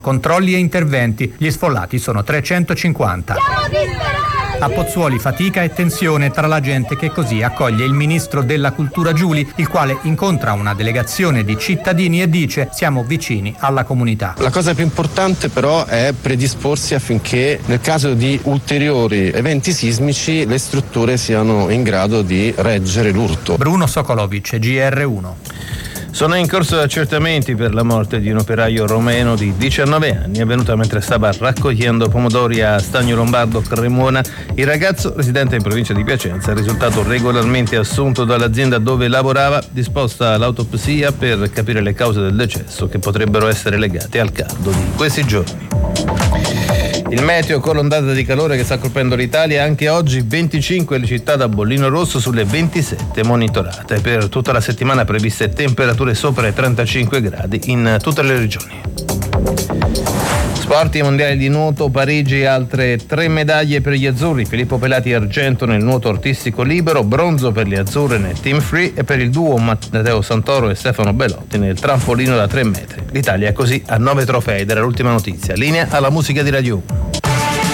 Controlli e interventi, gli sfollati sono 350. A Pozzuoli fatica e tensione tra la gente che così accoglie il ministro della cultura Giuli, il quale incontra una delegazione di cittadini e dice: siamo vicini alla comunità. La cosa più importante però è predisporsi affinché nel caso di ulteriori eventi sismici le strutture siano in grado di reggere l'urto. Bruno Sokolovic, GR1. Sono in corso accertamenti per la morte di un operaio romeno di 19 anni, avvenuta mentre stava raccogliendo pomodori a Stagno Lombardo, Cremona. Il ragazzo, residente in provincia di Piacenza, è risultato regolarmente assunto dall'azienda dove lavorava, disposta l'autopsia per capire le cause del decesso, che potrebbero essere legate al caldo di questi giorni. Il meteo con l'ondata di calore che sta colpendo l'Italia, anche oggi 25 le città da bollino rosso sulle 27 monitorate. Per tutta la settimana previste temperature sopra i 35 gradi in tutte le regioni. Sport, i mondiali di nuoto, Parigi, altre 3 medaglie per gli azzurri. Filippo Pelati argento nel nuoto artistico libero, bronzo per le azzurre nel team free e per il duo Matteo Santoro e Stefano Belotti nel trampolino da 3 metri. L'Italia è così a 9 trofei. Era l'ultima notizia. Linea alla musica di Radio 1.